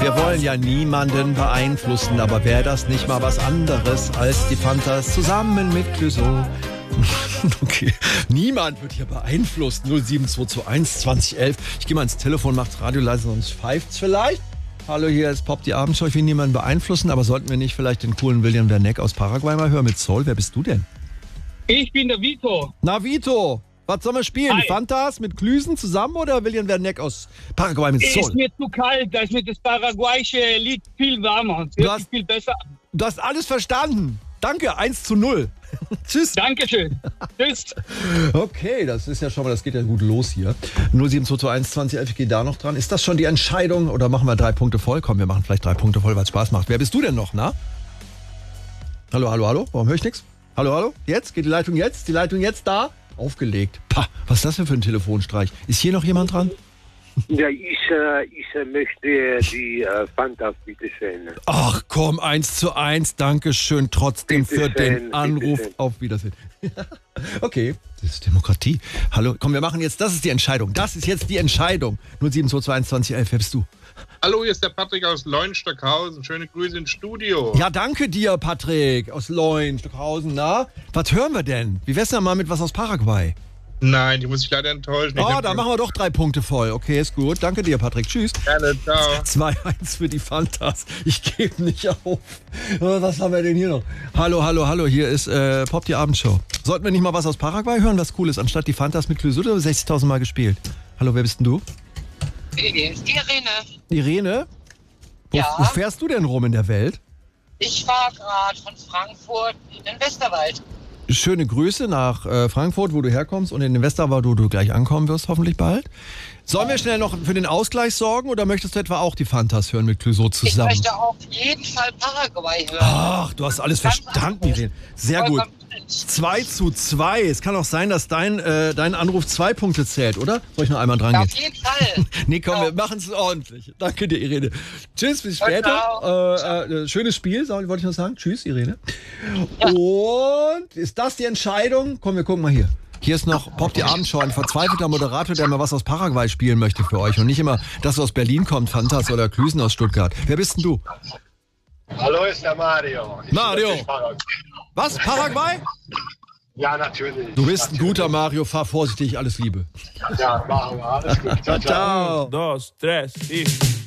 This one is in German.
Wir wollen ja niemanden beeinflussen, aber wäre das nicht mal was anderes als die Fantas zusammen mit Clouseau? Okay, niemand wird hier beeinflusst. 07221 2011. Ich gehe mal ins Telefon, macht's Radio leise, sonst pfeift's vielleicht. Hallo, hier ist Pop, die Abendshow. Ich will niemanden beeinflussen, aber sollten wir nicht vielleicht den coolen William Werneck aus Paraguay mal hören mit Soul? Wer bist du denn? Ich bin der Vito. Na, Vito, was sollen wir spielen? Hi. Die Fantas mit Klüsen zusammen oder William Werneck aus Paraguay mit Soul? Ist mir zu kalt, da ist mir das paraguayische Lied viel wärmer. Hört sich viel besser an. Du hast alles verstanden. Danke, 1:0. Tschüss. Dankeschön. Tschüss. Okay, das ist ja schon mal, das geht ja gut los hier. 07221 2011, ich gehe da noch dran. Ist das schon die Entscheidung oder machen wir 3 Punkte voll? Komm, wir machen vielleicht 3 Punkte voll, weil es Spaß macht. Wer bist du denn noch, na? Hallo, hallo, hallo? Warum höre ich nichts? Hallo, hallo? Jetzt? Geht die Leitung jetzt? Die Leitung jetzt da? Aufgelegt. Pah, was ist das denn für ein Telefonstreich? Ist hier noch jemand dran? Ja, ich möchte die Fantas bitte schön. Ach komm, 1:1, Dankeschön trotzdem Bitte für schön, den Anruf. bitte schön. Auf Wiedersehen. Okay, das ist Demokratie. Hallo, komm, wir machen jetzt, das ist die Entscheidung. Das ist jetzt die Entscheidung. 07221 2011, wer bist du? Hallo, hier ist der Patrick aus Leun-Stockhausen. Schöne Grüße ins Studio. Ja, danke dir, Patrick, aus Leun, Stockhausen, na? Was hören wir denn? Wie wär's denn mal mit was aus Paraguay? Nein, die muss ich leider enttäuschen. Oh, da machen wir doch 3 Punkte voll. Okay, ist gut. Danke dir, Patrick. Tschüss. Gerne, ciao. 2:1 für die Fantas. Ich gebe nicht auf. Oh, was haben wir denn hier noch? Hallo, hallo, hallo. Hier ist Pop, die Abendshow. Sollten wir nicht mal was aus Paraguay hören, was cool ist, anstatt die Fantas mit Clouseau? 60.000 Mal gespielt. Hallo, wer bist denn du? Irene. Irene? Ja. Wo fährst du denn rum in der Welt? Ich fahre gerade von Frankfurt in den Westerwald. Schöne Grüße nach Frankfurt, wo du herkommst und in den Westerwald, wo du gleich ankommen wirst, hoffentlich bald. Sollen wir schnell noch für den Ausgleich sorgen oder möchtest du etwa auch die Fantas hören mit Clouseau zusammen? Ich möchte auf jeden Fall Paraguay hören. Ach, du hast alles verstanden, Irene. Sehr gut. 2:2. Es kann auch sein, dass dein Anruf 2 Punkte zählt, oder? Soll ich noch einmal dran Ja, gehen? auf jeden Fall. Nee, komm, wir machen es ordentlich. Danke dir, Irene. Tschüss, bis später. Schönes Spiel, wollte ich noch sagen. Tschüss, Irene. Ja. Und ist das die Entscheidung? Komm, wir gucken mal hier. Hier ist noch Pop, die Abendshow, ein verzweifelter Moderator, der mal was aus Paraguay spielen möchte für euch. Und nicht immer, dass aus Berlin kommt, Fantas oder Klüsen aus Stuttgart. Wer bist denn du? Hallo, ist der Mario. Mario. Was? Paraguay? Ja, natürlich. Du bist ein guter Mario, fahr vorsichtig, alles Liebe. Ja, machen wir. Alles gut. Ciao. 1, 2, 3 y...